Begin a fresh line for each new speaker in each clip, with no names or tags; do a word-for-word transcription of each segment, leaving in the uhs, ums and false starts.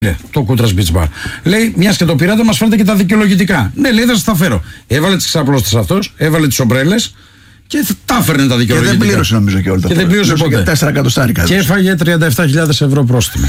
Ναι, το Κούτρας Beach Bar. Λέει, μια και το πήρατε, μας φέρετε και τα δικαιολογητικά. Ναι, λέει, θα σας τα φέρω. Έβαλε τις ξαπλώστες αυτός, έβαλε τις ομπρέλες και τα έφερνε τα δικαιολογητικά.
Και δεν πλήρωσε νομίζω και όλα τα.
Και δεν πλήρωσε ποτέ.
τέσσερα εκατοστάρικα.
Και έφαγε τριάντα επτά χιλιάδες ευρώ πρόστιμο.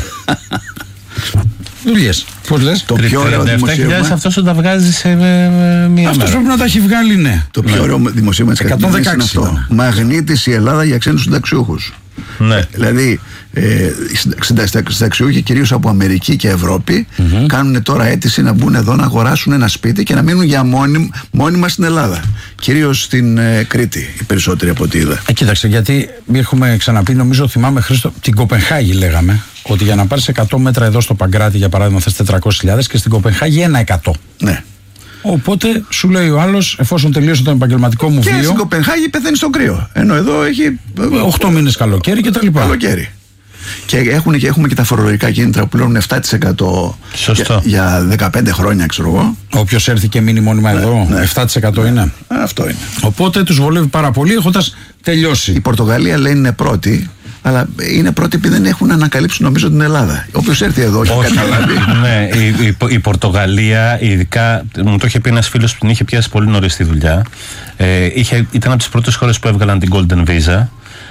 Δουλειές. Πώς λες?
Το πιο ωραίο δημοσίευμα.
Αυτός όταν τα βγάζει σε μία μέρα.
Αυτός πρέπει να τα έχει βγάλει, ναι.
Το πιο ωραίο δημοσίευμα της Καθημερινής είναι αυτό. Μαγνήτης η Ελλάδα για ξένους συνταξιούχους.
Ναι.
Δηλαδή, ε, συνταξιούχοι κυρίως από Αμερική και Ευρώπη mm-hmm. κάνουν τώρα αίτηση να μπουν εδώ να αγοράσουν ένα σπίτι και να μείνουν για μόνοι, μόνιμα στην Ελλάδα. Κυρίως στην ε, Κρήτη, οι περισσότεροι από ό,τι είδα.
Ε, κοίταξε, γιατί έχουμε ξαναπεί, νομίζω, θυμάμαι Χρήστο, την Κοπενχάγη λέγαμε, ότι για να πάρεις εκατό μέτρα εδώ στο Παγκράτη, για παράδειγμα, θες τετρακόσιες χιλιάδες και στην Κοπενχάγη ένα εκατό.
Ναι.
Οπότε σου λέει ο άλλος, εφόσον τελείωσε το επαγγελματικό μου βίο.
Και στην Κοπενχάγη πεθαίνει στο κρύο. Ενώ εδώ έχει.
οκτώ μήνες καλοκαίρι και τα λοιπά.
Καλοκαίρι. Και, έχουν, και έχουμε και τα φορολογικά κίνητρα που πλέον επτά τοις εκατό για, για δεκαπέντε χρόνια, ξέρω εγώ.
Όποιος έρθει και μείνει μόνιμα ναι, εδώ, ναι. επτά τοις εκατό είναι.
Αυτό είναι.
Οπότε τους βολεύει πάρα πολύ έχοντας τελειώσει.
Η Πορτογαλία λέει είναι πρώτη. Αλλά είναι πρώτοι επειδή δεν έχουν ανακαλύψει νομίζω την Ελλάδα. Όποιος έρθει εδώ έχει καταλάβει.
Ναι, η, η, η Πορτογαλία, ειδικά μου το είχε πει ένας φίλος που την είχε πιάσει πολύ νωρίς στη δουλειά. Ε, είχε, ήταν από τις πρώτες χώρες που έβγαλαν την Golden Visa.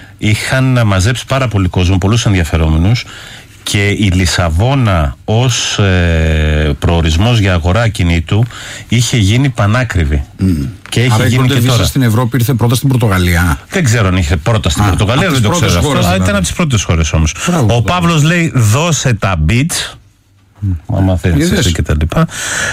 Είχαν μαζέψει πάρα πολύ κόσμο, πολλούς ενδιαφερόμενους. Και η Λισαβόνα ως ε, προορισμός για αγορά ακινήτου είχε γίνει πανάκριβη. Mm. Και έχει
άρα
γίνει
η
και τώρα.
Στην Ευρώπη ήρθε πρώτα στην Πορτογαλία.
Δεν ξέρω αν είχε πρώτα στην Α, Πορτογαλία, δεν το ξέρω αυτό.
Χώρες,
ήταν από τις πρώτες χώρες όμως.
Φράγω,
Ο Παύλος λέει δώσε τα beach. Άμα θέλεις εσύ και τα λοιπά.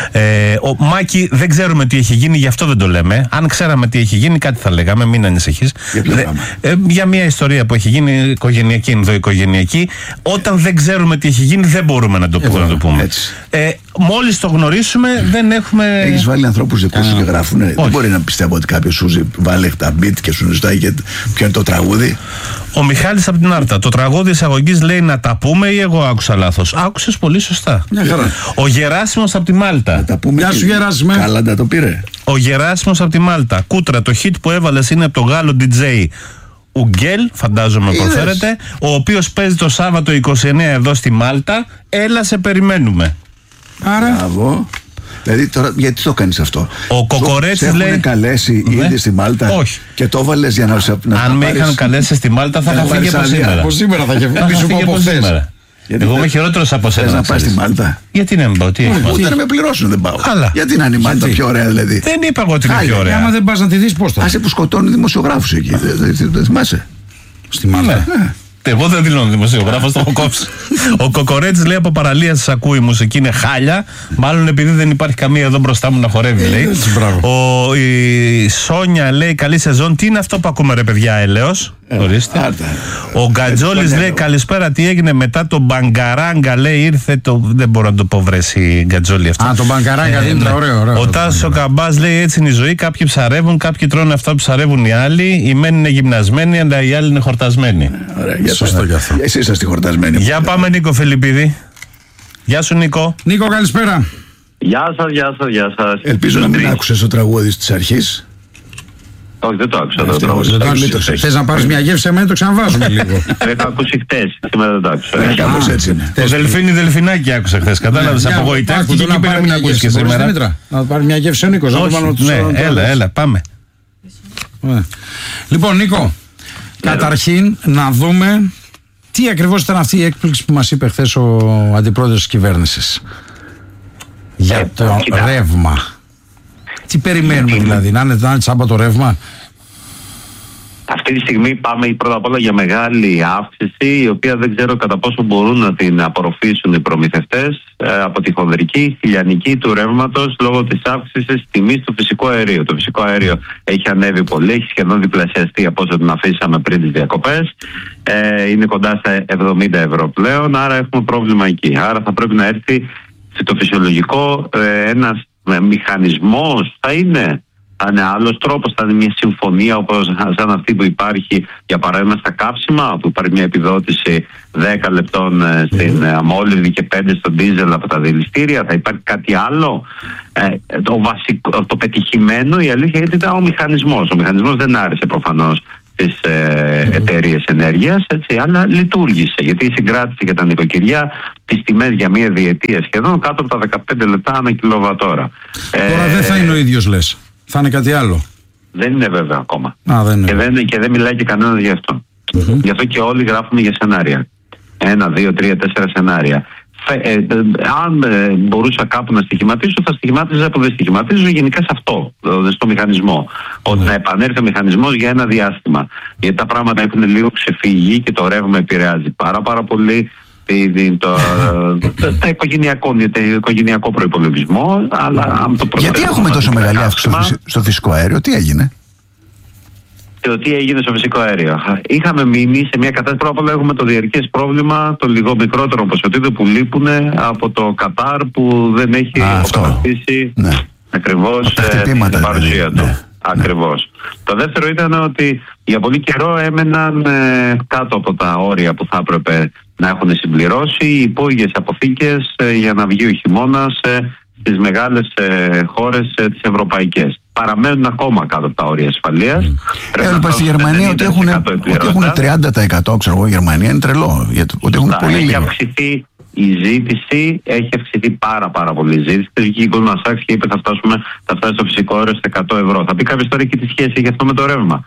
Ε, ο Μάκη δεν ξέρουμε τι έχει γίνει, γι' αυτό δεν το λέμε. Αν ξέραμε τι έχει γίνει, κάτι θα λέγαμε, μην ανησυχείς.
Για,
ε, για μια ιστορία που έχει γίνει οικογενειακή, ενδοοικογενειακή. Όταν δεν ξέρουμε τι έχει γίνει, δεν μπορούμε να το, ε, να το πούμε. Ε, μόλις το γνωρίσουμε, δεν έχουμε.
Έχεις βάλει ανθρώπους δικούς σου και γράφουν. Δεν μπορεί να πιστεύω ότι κάποιος σου βάλει τα beat και σου ζητάει και ποιο είναι το τραγούδι.
Ο Μιχάλης από την Άρτα. Το τραγούδι εισαγωγής λέει να τα πούμε ή εγώ άκουσα λάθος? Άκουσες πολύ σωστά. Ο Γεράσιμος από τη Μάλτα.
Γεια σου Γεράσιμε.
Καλά να το πήρε.
Ο Γεράσιμος από τη Μάλτα. Κούτρα, το hit που έβαλες είναι από το Γάλλο ντι τζέι Ουγγέλ, φαντάζομαι προφέρεται, ο οποίος παίζει το Σάββατο είκοσι εννέα εδώ στη Μάλτα. Έλα σε περιμένουμε.
Άρα.
Μπράβο. Δηλαδή τώρα γιατί το κάνεις αυτό?
Ο Κοκορέτσης λέει.
Έχουν καλέσει ναι. ήδη στη Μάλτα.
Όχι.
Και το έβαλες για να σου
να αν με είχαν καλέσει στη Μάλτα θα είχα φύγει από σήμερα.
Από σήμερα θα είχε φύγει από σήμερα.
Εγώ είμαι χειρότερος από σένα.
Θες να πας στη Μάλτα?
Γιατί να μην πάω? Τι έχει?
Ούτε να με πληρώσουν δεν πάω.
Καλά.
Γιατί να είναι η Μάλτα πιο ωραία δηλαδή?
Δεν είπα εγώ ότι είναι πιο ωραία.
Άμα δεν πας να τη δεις πώς θα?
Άσε που σκοτώνουν δημοσιογράφους εκεί. Δεν θυμάσαι?
Στη Μάλτα.
Εγώ δεν δηλώνω δημοσιογράφος, το έχω κόψει. Ο Κοκορέτσης λέει από παραλία σας ακούει, η μουσική είναι χάλια. Μάλλον επειδή δεν υπάρχει καμία εδώ μπροστά μου να χορεύει, λέει. Ο, η Σόνια λέει καλή σεζόν. Τι είναι αυτό που ακούμε ρε παιδιά, έλεος? Ορίστε. Ο Γκατζόλης λέει καλησπέρα, τι έγινε μετά το Μπαγκαράγκα, λέει ήρθε το. Δεν μπορώ να το πω βρέσει Γκατζόλη αυτό.
Α, το Μπαγκαράγκα δεν είναι ωραίο, ωραίο.
Ο Τάσος ο Καμπάς λέει έτσι είναι η ζωή. Κάποιοι ψαρεύουν, κάποιοι τρώνε αυτά που ψαρεύουν οι άλλοι. Οι μεν είναι γυμνασμένοι, αλλά οι άλλοι είναι χορτασμένοι.
Ωραία, σωστό κι αυτό. Εσείς είσαστε χορτασμένοι.
Για πάμε Νίκο Φιλιππίδη. Γεια σου Νίκο.
Νίκο, καλησπέρα.
Γεια σας, γεια σας, γεια σας.
Ελπίζω να μην άκουσες το τραγούδι της αρχής.
Όχι, δεν το άκουσα. Δεν το άκουσα.
Θες να πάρεις μια γεύση, εμένα το ξαναβάζουμε λίγο.
Έχω ακούσει χτες, σήμερα δεν το άκουσα.
Κάπως έτσι είναι.
Ο Δελφίνη Δελφινάκη άκουσα χθες, κατάλαβες, απογοητεύτηκε και πήρε να ακούσει και σήμερα.
Να πάρει μια γεύση ο Νίκος.
Ναι, έλα, έλα, πάμε.
Λοιπόν, Νίκο, καταρχήν να δούμε τι ακριβώς ήταν αυτή η έκπληξη που μας είπε χθες ο αντιπρόεδρος της κυβέρνησης για το ρεύμα. Τι περιμένουμε δηλαδή, να είναι τσάμπα το ρεύμα?
Αυτή τη στιγμή πάμε πρώτα απ' όλα για μεγάλη αύξηση, η οποία δεν ξέρω κατά πόσο μπορούν να την απορροφήσουν οι προμηθευτές ε, από τη χονδρική, τη λιανική του ρεύματος λόγω της αύξησης τιμής του φυσικού αερίου. Το φυσικό αέριο έχει ανέβει πολύ, έχει σχεδόν διπλασιαστεί από όσο την αφήσαμε πριν τις διακοπές. Ε, είναι κοντά στα εβδομήντα ευρώ πλέον, άρα έχουμε πρόβλημα εκεί. Άρα θα πρέπει να έρθει το φυσιολογικό ε, ένας μηχανισμός, θα είναι. Θα είναι άλλος τρόπος, θα είναι μια συμφωνία όπως σαν αυτή που υπάρχει για παράδειγμα στα καύσιμα, που υπάρχει μια επιδότηση δέκα λεπτών στην αμόλυδη και πέντε στον ντίζελ από τα δηληστήρια. Θα υπάρχει κάτι άλλο? Ε, το, βασικό, το πετυχημένο η αλήθεια ήταν ο μηχανισμός. Ο μηχανισμός δεν άρεσε προφανώς στις ε, εταιρείες ενέργειας, έτσι, αλλά λειτουργήσε, γιατί συγκράτησε για τα νοικοκυριά τις τιμές για μία διετία σχεδόν κάτω από τα δεκαπέντε λεπτά ανά κιλοβατόρα.
Τώρα ε, δεν θα είναι ο ίδιος, λες, θα είναι κάτι άλλο. Δεν
είναι βέβαια ακόμα.
Α, δεν είναι.
Και, δεν, και δεν μιλάει και κανένας γι' αυτό. Mm-hmm. Γι' αυτό και όλοι γράφουμε για σενάρια. Ένα, δύο, τρία, τέσσερα σενάρια. Ε, ε, αν ε, μπορούσα κάπου να στοιχηματίσω, θα στοιχημάτιζα που δεν στοιχηματίζω γενικά σε αυτό, δηλαδή στο μηχανισμό. Mm. Ότι να επανέλθει ο μηχανισμός για ένα διάστημα. Γιατί τα πράγματα έχουν λίγο ξεφύγει και το ρεύμα επηρεάζει πάρα πάρα πολύ το, το, το οικογενειακό, το οικογενειακό προϋπολογισμό. Αλλά αν το
γιατί έχουμε τόσο μεγάλη αύξηση στο φυσικό αέριο, τι έγινε?
Το τι έγινε στο φυσικό αέριο. Είχαμε μείνει σε μια κατάσταση, πρώτα απ' όλα έχουμε το διαρκές πρόβλημα των λίγο μικρότερων ποσοτήτων που λείπουν από το Κατάρ, που δεν έχει αποκαταστήσει ναι. ακριβώς ε, την παρουσία του. Ναι. Ακριβώς. Ναι. Το δεύτερο ήταν ότι για πολύ καιρό έμεναν ε, κάτω από τα όρια που θα έπρεπε να έχουν συμπληρώσει οι υπόγειες αποθήκες ε, για να βγει ο χειμώνας ε, στις μεγάλες ε, χώρες ε, τις ευρωπαϊκές. Παραμένουν ακόμα κάτω από τα όρια ασφαλείας.
Mm. Έλπα στη Γερμανία ότι έχουν, ότι έχουν τριάντα τοις εκατό, ξέρω εγώ, η Γερμανία είναι τρελό. Γιατί, ότι έχουν πολύ
έχει
λίγο.
Αυξηθεί η ζήτηση, έχει αυξηθεί πάρα πάρα πολύ η ζήτηση. Βγήκε η Goldman Sachs και είπε θα, φτάσουμε, θα φτάσει στο φυσικό αέριο σε εκατό ευρώ. Θα πει κάποιος τώρα και τι σχέση έχει αυτό με το ρεύμα.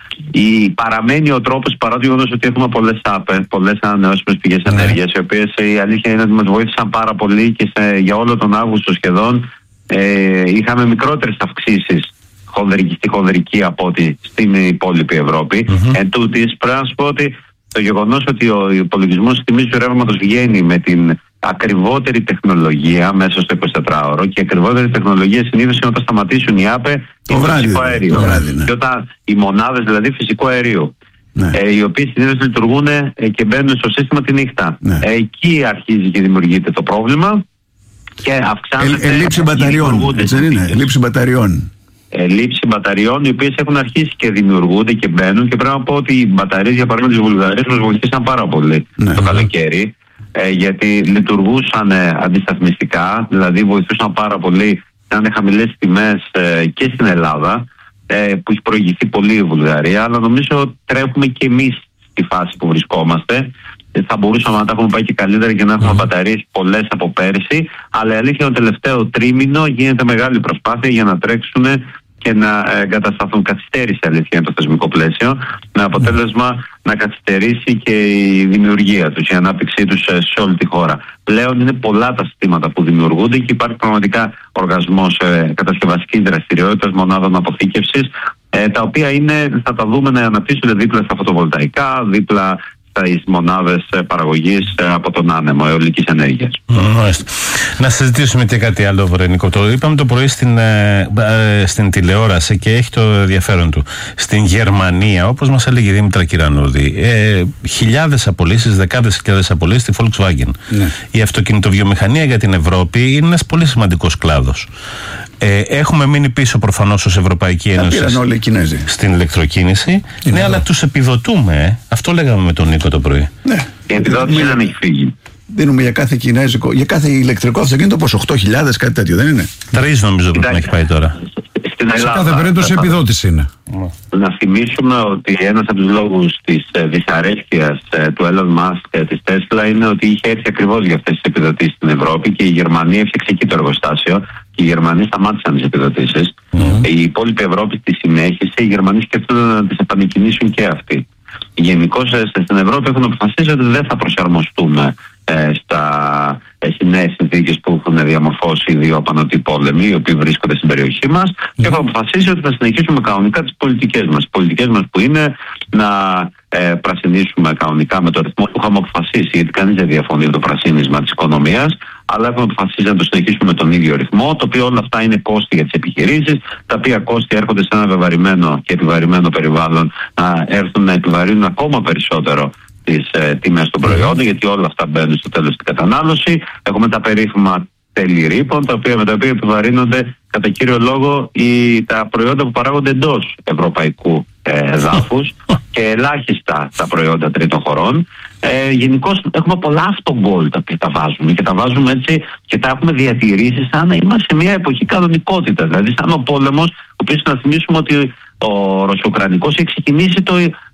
Η, παραμένει ο τρόπος, παρά το γεγονός ότι έχουμε πολλές ΑΠΕ, πολλές ανανεώσιμες πηγές mm. ενέργειας, οι οποίες η αλήθεια είναι ότι μας βοήθησαν πάρα πολύ και σε, για όλο τον Αύγουστο σχεδόν ε, είχαμε μικρότερες αυξήσεις χονδρική, στη χονδρική από ό,τι στην υπόλοιπη Ευρώπη. Mm-hmm. Εν τούτης, πρέπει να σου πω ότι το γεγονός ότι ο υπολογισμός της τιμής του ρεύματος βγαίνει με την ακριβότερη τεχνολογία μέσα στο εικοσιτετράωρο, και η ακριβότερη τεχνολογία συνήθως είναι όταν σταματήσουν οι ΑΠΕ
το βράδυ,
φυσικό αέριο.
Το βράδυ, ναι.
Και όταν οι μονάδες δηλαδή φυσικού αερίου, ναι. ε, οι οποίες συνήθως λειτουργούν ε, και μπαίνουν στο σύστημα τη νύχτα. Ναι. Ε, εκεί αρχίζει και δημιουργείται το πρόβλημα και αυξάνεται.
Ε, ε, λήψη μπαταριών. Έτσι δεν είναι. Λήψη μπαταριών.
Ε, λήψη μπαταριών, οι οποίες έχουν αρχίσει και δημιουργούνται και μπαίνουν, και πρέπει να πω ότι οι μπαταρίες, για παράδειγμα της Βουλγαρίας, μας βοηθήσαν πάρα πολύ ναι. το καλοκαίρι, ε, γιατί λειτουργούσαν ε, αντισταθμιστικά, δηλαδή βοηθούσαν πάρα πολύ να είναι χαμηλές τιμές ε, και στην Ελλάδα, ε, που έχει προηγηθεί πολύ η Βουλγαρία, αλλά νομίζω ότι τρέχουμε και εμείς στη φάση που βρισκόμαστε. Θα μπορούσαμε να τα έχουμε πάει και καλύτερα και να έχουμε mm. μπαταρίες πολλές από πέρσι, αλλά η αλήθεια είναι το τελευταίο τρίμηνο γίνεται μεγάλη προσπάθεια για να τρέξουν και να εγκατασταθούν. Καθυστέρηση, αλήθεια είναι το θεσμικό πλαίσιο, με αποτέλεσμα mm. να καθυστερήσει και η δημιουργία τους, η ανάπτυξή τους σε όλη τη χώρα. Πλέον είναι πολλά τα συστήματα που δημιουργούνται και υπάρχει πραγματικά οργασμός ε, κατασκευαστικής δραστηριότητας, μονάδων αποθήκευσης, ε, τα οποία είναι, θα τα δούμε να αναπτύσσονται δίπλα στα φωτοβολταϊκά, δίπλα στις μονάδες παραγωγής από τον άνεμο αιωλικής ενέργειας.
Mm, να συζητήσουμε και κάτι άλλο, Βρενικό. Το είπαμε το πρωί στην, ε, στην τηλεόραση και έχει το ενδιαφέρον του. Στην Γερμανία, όπως μας έλεγε η Δήμητρα Κυρανούδη, ε, χιλιάδες απολύσεις, δεκάδες χιλιάδες απολύσεις στη Volkswagen. Ναι. Η αυτοκινητοβιομηχανία για την Ευρώπη είναι ένας πολύ σημαντικός κλάδος. Ε, έχουμε μείνει πίσω προφανώς ως Ευρωπαϊκή Ένωση στην ηλεκτροκίνηση. Είναι ναι, εδώ. Αλλά τους επιδοτούμε. Ε. Αυτό λέγαμε με τον Νίκο το πρωί.
Ναι.
Η επιδότηση δεν έχει φύγει.
Δίνουμε για κάθε κινέζικο, για κάθε ηλεκτρικό αυτοκίνητο πόσο, οκτώ χιλιάδες, κάτι τέτοιο, δεν είναι?
Τρεις νομίζω που έχει πάει τώρα.
Στην Ελλάδα,
σε κάθε περίπτωση επιδότηση είναι.
Να θυμίσουμε ότι ένας από τους λόγους της ε, δυσαρέσκειας ε, του Elon Musk ε, της Tesla είναι ότι είχε έρθει ακριβώς για αυτές τις επιδοτήσεις στην Ευρώπη και η Γερμανία έφτιαξε εκεί το εργοστάσιο και οι Γερμανοί σταμάτησαν τις επιδοτήσεις. Mm-hmm. Η υπόλοιπη Ευρώπη τη συνέχισε, οι Γερμανοί σκέφτονται να τις επανεκκινήσουν και αυτοί. Γενικώς ε, στην Ευρώπη έχουν αποφασίσει ότι δεν θα προσαρμοστούμε ε, στα, ε, στις νέες συνθήκες που έχουν διαμορφώσει οι δύο απανωτοί πόλεμοι, οι οποίοι βρίσκονται στην περιοχή μας, mm. και έχουν αποφασίσει ότι θα συνεχίσουμε κανονικά τις πολιτικές μας. Οι πολιτικές μας που είναι να ε, πρασινίσουμε κανονικά με το ρυθμό που είχαμε αποφασίσει, γιατί κανείς δεν διαφωνεί το πρασίνισμα της οικονομίας, αλλά έχουμε αποφασίσει να το συνεχίσουμε με τον ίδιο ρυθμό, το οποίο όλα αυτά είναι κόστη για τις επιχειρήσεις, τα οποία κόστη έρχονται σε ένα βεβαρημένο και επιβαρημένο περιβάλλον να έρθουν να επιβαρύνουν ακόμα περισσότερο τις ε, τιμές των προϊόντων, γιατί όλα αυτά μπαίνουν στο τέλος στην κατανάλωση. Έχουμε τα περίφημα τέλη ρήπων, τα οποία, με τα οποία επιβαρύνονται κατά κύριο λόγο οι, τα προϊόντα που παράγονται εντός ευρωπαϊκού ε, εδάφους και ελάχιστα τα προϊόντα τρίτων χωρών. Ε, γενικώς έχουμε πολλά αυτογκόλ τα οποία τα βάζουμε και τα βάζουμε έτσι και τα έχουμε διατηρήσει σαν να είμαστε σε μια εποχή κανονικότητας. Δηλαδή σαν ο πόλεμος, ο οποίος να θυμίσουμε ότι ο Ρωσο-Ουκρανικός έχει ξεκινήσει το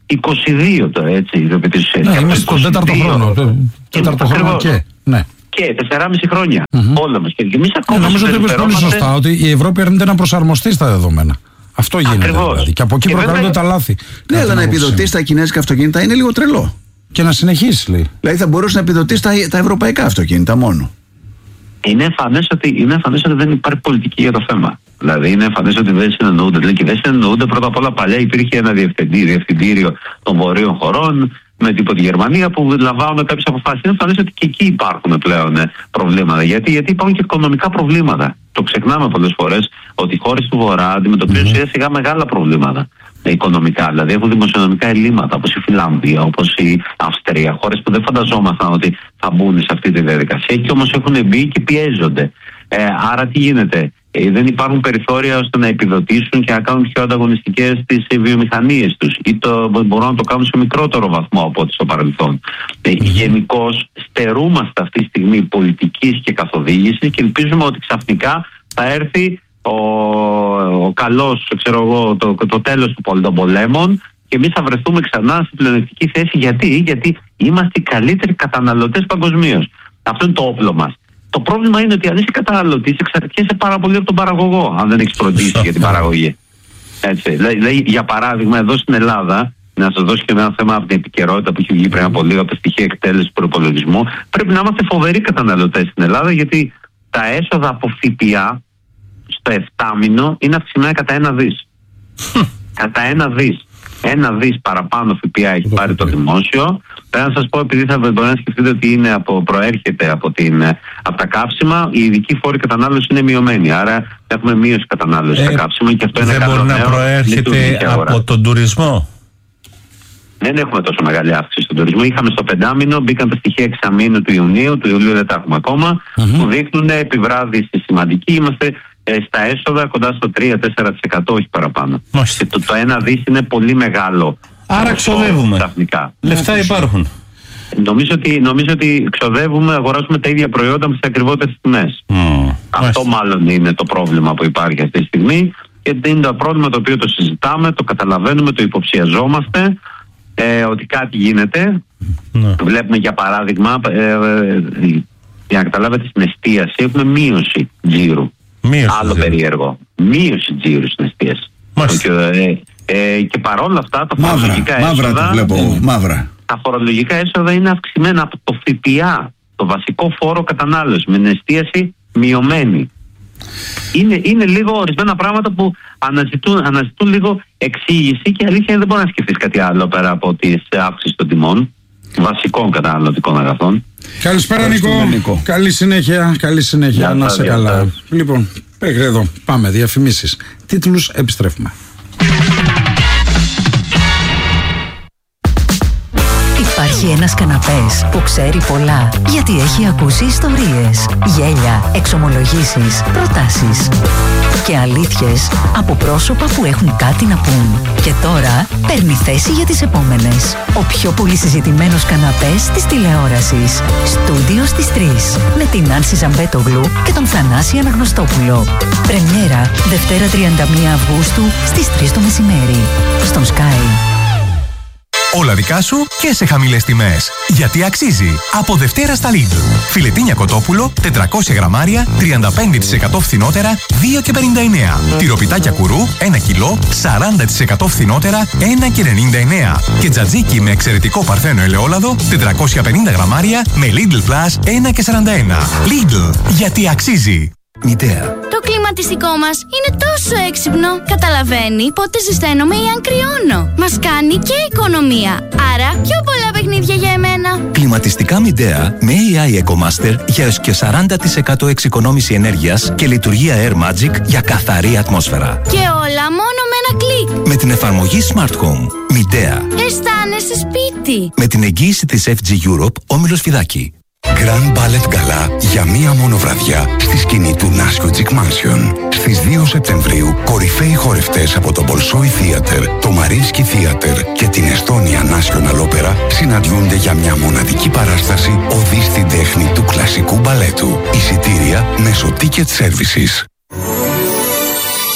είκοσι δύο το έτσι, ιδιοκτησίες.
Ναι, είμαστε στον τέταρτο χρόνο. Τέταρτο χρόνο και, ναι.
Και τεσσεράμισι χρόνια. Mm-hmm. Όλα μας. Και εμείς ακόμα.
Νομίζω ότι είπες πολύ σωστά ότι η Ευρώπη αρνείται να προσαρμοστεί στα δεδομένα. Αυτό γίνεται. Δηλαδή. Και από εκεί προκαλούνται τα λάθη.
Ναι, αλλά να επιδοτήσει τα κινέζικα αυτοκίνητα είναι λίγο τρελό.
Και να συνεχίσει, λέει.
Δηλαδή θα μπορούσε να επιδοτήσει τα, τα ευρωπαϊκά αυτοκίνητα μόνο.
Είναι εμφανές ότι, ότι δεν υπάρχει πολιτική για το θέμα. Δηλαδή είναι εμφανές ότι δεν συνεννοούνται. Δηλαδή, και δεν συνεννοούνται πρώτα απ' όλα. Παλιά υπήρχε ένα διευθυντήριο, διευθυντήριο των βορείων χωρών με τύπο τη Γερμανία που λαμβάνουν κάποιες αποφάσεις. Είναι εμφανές ότι και εκεί υπάρχουν πλέον προβλήματα. Γιατί, γιατί υπάρχουν και οικονομικά προβλήματα. Το ξεχνάμε πολλές φορές ότι οι χώρες του Βορρά αντιμετωπίζουν σιγά σιγά μεγάλα προβλήματα οικονομικά. Δηλαδή έχουν δημοσιονομικά ελλείμματα όπως η Φιλανδία, όπως η Αυστρία. Χώρες που δεν φανταζόμασταν ότι θα μπουν σε αυτή τη διαδικασία και όμως έχουν μπει και πιέζονται. Ε, άρα τι γίνεται. Ε, δεν υπάρχουν περιθώρια ώστε να επιδοτήσουν και να κάνουν πιο ανταγωνιστικές τις βιομηχανίες τους ή το, μπορούν να το κάνουν σε μικρότερο βαθμό από ό,τι στο παρελθόν. Ε, γενικώς στερούμαστε αυτή τη στιγμή πολιτικής και καθοδήγησης και ελπίζουμε ότι ξαφνικά θα έρθει ο, ο καλός, ξέρω εγώ, το, το τέλος των πολέμων και εμείς θα βρεθούμε ξανά στην πλεονεκτική θέση. Γιατί, Γιατί είμαστε οι καλύτεροι καταναλωτές παγκοσμίως. Αυτό είναι το όπλο μας. Το πρόβλημα είναι ότι αν είσαι καταναλωτής, εξαρτιέσαι πάρα πολύ από τον παραγωγό, αν δεν έχεις φροντίσει για την παραγωγή. Έτσι. Δηλαδή, για παράδειγμα, εδώ στην Ελλάδα, να σας δώσω και ένα θέμα από την επικαιρότητα που έχει βγει πριν από λίγο από τα στοιχεία εκτέλεσης του προϋπολογισμού, πρέπει να είμαστε φοβεροί καταναλωτές στην Ελλάδα, γιατί τα έσοδα από ΦΠΑ στο εφτάμηνο είναι αυξημένα κατά ένα δις. Κατά ένα δις. Ένα δις παραπάνω ΦΠΑ έχει πάρει το δημόσιο. Πρέπει να σας πω, επειδή θα μπορεί να σκεφτείτε ότι είναι από, προέρχεται από, την, από τα καύσιμα, η ειδική φόρη κατανάλωση είναι μειωμένη. Άρα έχουμε μείωση κατανάλωση ε, στα καύσιμα και αυτό είναι καλό.
Δεν μπορεί να προέρχεται από τον τουρισμό.
Δεν έχουμε τόσο μεγάλη αύξηση στον τουρισμό. Είχαμε στο πεντάμινο, μπήκαν τα στοιχεία εξαμήνου του Ιουνίου, του Ιουλίου δεν τα έχουμε ακόμα, mm-hmm. που δείχνουν επιβράδυση σημαντική. Είμαστε ε, στα έσοδα κοντά στο τρία με τέσσερα τοις εκατό, όχι παραπάνω. Και το, το ένα δις είναι πολύ μεγάλο.
Άρα ξοδεύουμε. Ξαφνικά. Λεφτά υπάρχουν.
Νομίζω ότι, νομίζω ότι ξοδεύουμε, αγοράζουμε τα ίδια προϊόντα με τις ακριβότερες τιμές. Mm. Αυτό Μάλιστα. μάλλον είναι το πρόβλημα που υπάρχει αυτή τη στιγμή. Και είναι το πρόβλημα το οποίο το συζητάμε, το καταλαβαίνουμε, το υποψιαζόμαστε. Ε, ότι κάτι γίνεται. Ναι. Βλέπουμε για παράδειγμα, ε, ε, για να καταλάβετε, στην εστίαση έχουμε μείωση τζίρου. Μείωση Άλλο τζίρου. περίεργο. Μείωση τζίρου στην εστίαση. Και, ε, ε, και παρόλα αυτά τα
μαύρα,
φορολογικά
μαύρα
έσοδα.
Το βλέπω, μαύρα.
Τα φορολογικά έσοδα είναι αυξημένα από το ΦΠΑ, το βασικό φόρο κατανάλωση, με την εστίαση μειωμένη. Είναι, είναι λίγο ορισμένα πράγματα που αναζητούν, αναζητούν λίγο εξήγηση και αλήθεια είναι δεν μπορεί να σκεφτείς κάτι άλλο πέρα από τις αύξηση των τιμών βασικών καταναλωτικών αγαθών.
Καλησπέρα Νικό. Νικό. Καλή συνέχεια, καλή συνέχεια, να σε καλά. Λοιπόν, μέχρι εδώ, πάμε, διαφημίσεις. Τίτλους, επιστρέφουμε.
Υπάρχει ένας καναπές που ξέρει πολλά, γιατί έχει ακούσει ιστορίες, γέλια, εξομολογήσεις, προτάσεις και αλήθειες από πρόσωπα που έχουν κάτι να πούν. Και τώρα παίρνει θέση για τις επόμενες. Ο πιο πολύ συζητημένος καναπές της τηλεόρασης. Στούντιο στις τρεις. Με την Άνση Ζαμπέτογλου και τον Θανάση Αναγνωστόπουλο. Πρεμιέρα Δευτέρα τριάντα μία Αυγούστου στις τρεις το μεσημέρι. Στον Sky.
Όλα δικά σου και σε χαμηλές τιμές. Γιατί αξίζει. Από Δευτέρα στα Lidl. Φιλετίνια κοτόπουλο, τετρακόσια γραμμάρια, τριάντα πέντε τοις εκατό φθηνότερα, δύο και πενήντα εννέα. Τυροπιτάκια κουρού, ένα κιλό, σαράντα τοις εκατό φθηνότερα, ένα και ενενήντα εννέα. Και τζατζίκι με εξαιρετικό παρθένο ελαιόλαδο, τετρακόσια πενήντα γραμμάρια, με Lidl Plus, ένα και σαράντα ένα. Lidl. Γιατί αξίζει. Μητέα.
Το κλιματιστικό μας είναι τόσο έξυπνο. Καταλαβαίνει πότε ζεσταίνομαι ή αν κρυώνω. Μας κάνει και οικονομία. Άρα πιο πολλά παιχνίδια για εμένα.
Κλιματιστικά Midea με έι άι EcoMaster για έως και σαράντα τοις εκατό εξοικονόμηση ενέργειας και λειτουργία Air Magic για καθαρή ατμόσφαιρα.
Και όλα μόνο με ένα κλικ.
Με την εφαρμογή Smart Home. Midea.
Αισθάνεσαι σπίτι.
Με την εγγύηση της εφ τζι Europe, Όμιλος Φιδάκη. Grand Ballet Gala για μία μόνο βραδιά στη σκηνή του Νάσιο Τζικ Mansion. Στις δύο Σεπτεμβρίου, κορυφαίοι χορευτές από το Bolshoi Theater, το Mariinsky Theater και την Estonia National Opera συναντιούνται για μια μοναδική παράσταση οδή στην τέχνη του κλασικού μπαλέτου. Εισιτήρια μέσω Ticket Services.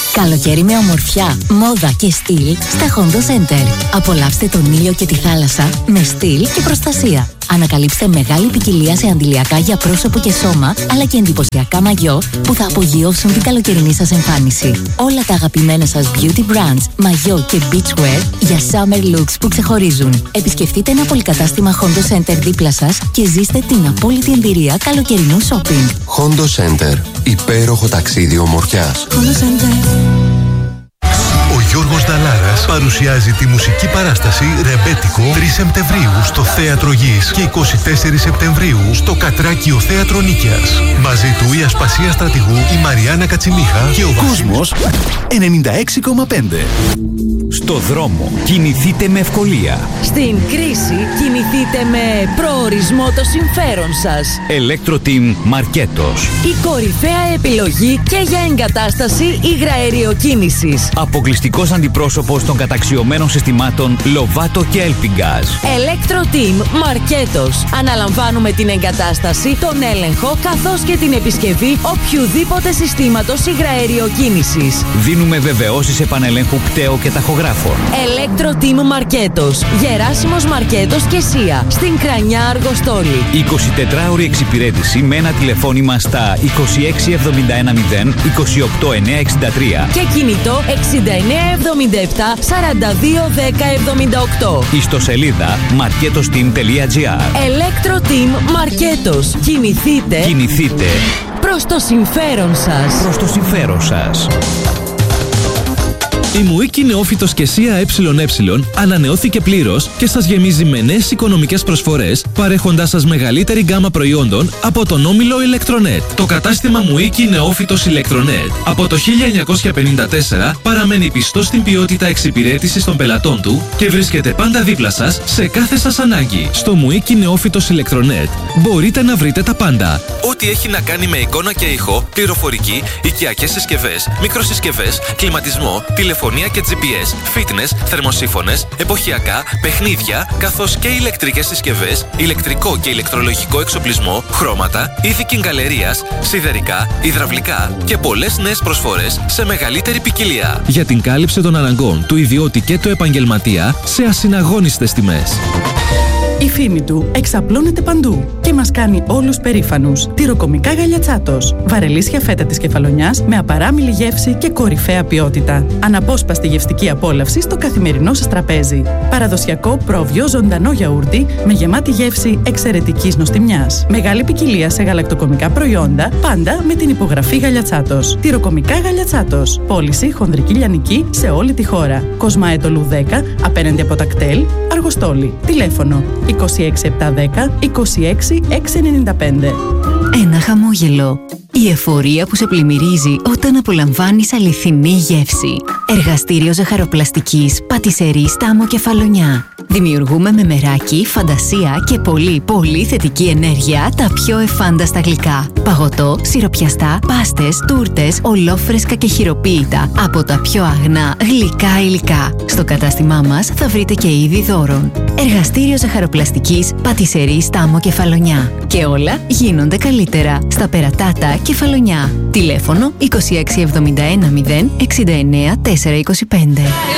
Καλοκαίρι με ομορφιά, μόδα και στυλ στα Hondo Center. Απολαύστε τον ήλιο και τη θάλασσα με στυλ και προστασία. Ανακαλύψτε μεγάλη ποικιλία σε αντιλιακά για πρόσωπο και σώμα, αλλά και εντυπωσιακά μαγιό που θα απογειώσουν την καλοκαιρινή σας εμφάνιση. Όλα τα αγαπημένα σας beauty brands, μαγιό και beachwear για summer looks που ξεχωρίζουν. Επισκεφτείτε ένα πολυκατάστημα Hondo Center δίπλα σας και ζήστε την απόλυτη εμπειρία καλοκαιρινού shopping.
Hondo Center. Υπέροχο ταξίδι ομορφιάς.
Hondo Center.
Ο Γιώργος Νταλάρας παρουσιάζει τη μουσική παράσταση Ρεμπέτικο τρεις Σεπτεμβρίου στο Θέατρο Γης και εικοστή τέταρτη Σεπτεμβρίου στο Κατράκιο Θέατρο Νίκαιας. Μαζί του η Ασπασία Στρατηγού, η Μαριάννα Κατσιμίχα και ο
Κόσμος ενενήντα έξι κόμμα πέντε. Στο δρόμο κινηθείτε με ευκολία.
Στην κρίση κινηθείτε με προορισμό το συμφέρον σας.
Electro-Team Μαρκέτος.
Η κορυφαία επιλογή και για εγκατάσταση υγραεριοκίνησης.
Αποκλειστικός αντιπρόσωπος των καταξιωμένων συστημάτων Lovato και Elpingaz.
Electro-Team Μαρκέτος. Αναλαμβάνουμε την εγκατάσταση, τον έλεγχο καθώς και την επισκευή οποιουδήποτε συστήματος υγραεριοκίνησης.
Δίνουμε βεβαιώσεις επανελέγχου πτέο και ταχογράφων.
Electro-Team Μαρκέτος. Γεράσιμος Μαρκέτος και Σία. Στην Κρανιά Αργοστόλη.
εικοσιτετράωρη εξυπηρέτηση με ένα τηλεφώνημα στα είκοσι έξι εβδομήντα ένα μηδέν είκοσι οκτώ εννιακόσια εξήντα τρία
και κινητό εξήντα εννέα εβδομήντα επτά σαράντα δύο δέκα εβδομήντα οκτώ.
Ιστοσελίδα marketosteam τελεία gr.
Electro-Team Μαρκέτος. Κινηθείτε.
Κινηθείτε
προς το συμφέρον σας.
Προς το συμφέρον σας.
Η Μουίκη Νεόφυτος και Σία ΕΕ ανανεώθηκε πλήρως και σας γεμίζει με νέες οικονομικές προσφορές, παρέχοντάς σας μεγαλύτερη γκάμα προϊόντων από τον όμιλο Electronet. Το κατάστημα Μουίκη Νεόφυτος Electronet από το χίλια εννιακόσια πενήντα τέσσερα παραμένει πιστό στην ποιότητα εξυπηρέτησης των πελατών του και βρίσκεται πάντα δίπλα σας σε κάθε σας ανάγκη. Στο Μουίκη Νεόφυτος Electronet μπορείτε να βρείτε τα πάντα. Ό,τι έχει να κάνει με εικόνα και ήχο, πληροφορική, οικιακές συσκευές, μικροσυσκευές, κλιματισμό, τηλεφωνία και τζι πι ες, fitness, θερμοσύφωνες, εποχιακά, παιχνίδια, καθώς και ηλεκτρικές συσκευές, ηλεκτρικό και ηλεκτρολογικό εξοπλισμό, χρώματα, είδη κιγκαλερίας, σιδερικά, υδραυλικά και πολλές νέες προσφορές σε μεγαλύτερη ποικιλία. Για την κάλυψη των αναγκών του ιδιώτη και του επαγγελματία σε ασυναγώνιστες τιμές.
Η φήμη του εξαπλώνεται παντού και μας κάνει όλους περήφανους. Τυροκομικά Γαλιατσάτος. Βαρελίσια φέτα της Κεφαλονιάς με απαράμιλη γεύση και κορυφαία ποιότητα. Αναπόσπαστη γευστική απόλαυση στο καθημερινό σας τραπέζι. Παραδοσιακό πρόβιο ζωντανό γιαούρτι με γεμάτη γεύση εξαιρετικής νοστιμιάς. Μεγάλη ποικιλία σε γαλακτοκομικά προϊόντα, πάντα με την υπογραφή Γαλιατσάτος. Τυροκομικά Γαλιατσάτος. Πώληση χονδρική λιανική σε όλη τη χώρα. Κοσμαέτολου δέκα, απέναντι από τα κτέλ, Αργοστόλη. Τηλέφωνο είκοσι έξι επτακόσια δέκα είκοσι έξι εξακόσια ενενήντα πέντε.
Ένα χαμόγελο. Η εφορία που σε πλημμυρίζει όταν απολαμβάνεις αληθινή γεύση. Εργαστήριο ζαχαροπλαστικής Πατισερή Στάμο Κεφαλονιά. Δημιουργούμε με μεράκι, φαντασία και πολύ πολύ θετική ενέργεια τα πιο εφάνταστα γλυκά. Παγωτό, σιροπιαστά, πάστες, τούρτες, ολόφρεσκα και χειροποίητα από τα πιο αγνά γλυκά υλικά. Στο κατάστημά μας θα βρείτε και είδη δώρων. Εργαστήριο ζαχαροπλαστικής Πατισερή Στάμο Κεφαλονιά. Και όλα γίνονται καλύτερα στα Περατάτα Κεφαλονιά. Τηλέφωνο είκοσι έξι εβδομήντα ένα μηδέν εξήντα εννέα τετρακόσια είκοσι πέντε.